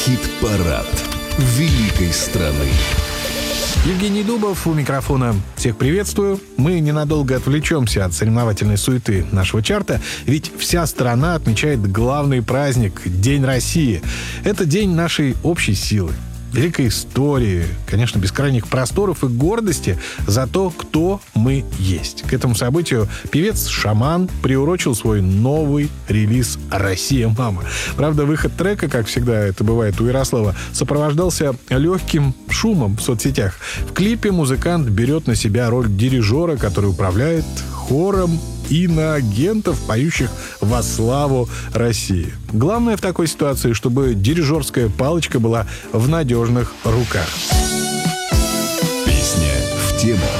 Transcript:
Хит-парад великой страны. Евгений Дубов у микрофона. Всех приветствую. Мы ненадолго отвлечемся от соревновательной суеты нашего чарта, ведь вся страна отмечает главный праздник — День России. Это день нашей общей силы, великой истории, конечно, бескрайних просторов и гордости за то, кто мы есть. К этому событию певец Шаман приурочил свой новый релиз «Россия, мама». Правда, выход трека, как всегда это бывает у Ярослава, сопровождался легким шумом в соцсетях. В клипе музыкант берет на себя роль дирижера, который управляет хором иноагентов, поющих во славу России. Главное в такой ситуации, чтобы дирижерская палочка была в надежных руках. Песня в тему.